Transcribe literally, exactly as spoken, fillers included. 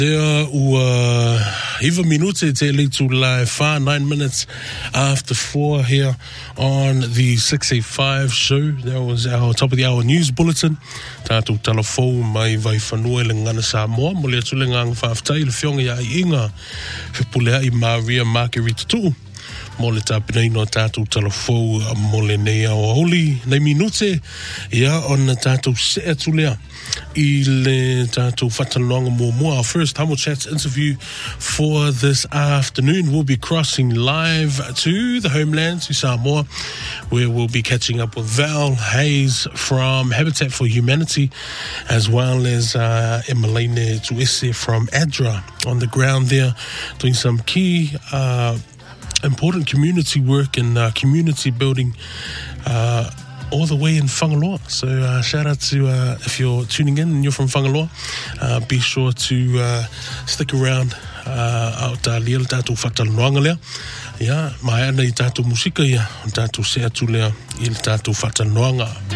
There were even minutes te to live far nine minutes after four here on the six eighty-five show. That was our top of the hour news bulletin. Tātou talafou mai vai whanua le ngana Samoa. Mo le atule ngang whaafitai le whionga ia i inga. Whipulea i Maria Margarita tu. Mo le tāpina ino tātou talafou mo le nei au holi. Nei minute ia on tātou se atulea. I le tātou whatalonga mō mua. Our first Humble Chats interview for this afternoon. We'll be crossing live to the homeland, to Samoa, where we'll be catching up with Val Hayes from Habitat for Humanity, as well as uh, Emelene Tuese from ADRA on the ground there, doing some key uh, important community work and uh, community building uh, all the way in Whangaroa. So uh, shout out to, uh, if you're tuning in and you're from Whangaroa, uh, be sure to uh, stick around uh, out uh, lea tātou whatalanoanga lea. Ia, mai ana I tātou musika ia, tātou se atu lea I tātou whatalanoanga.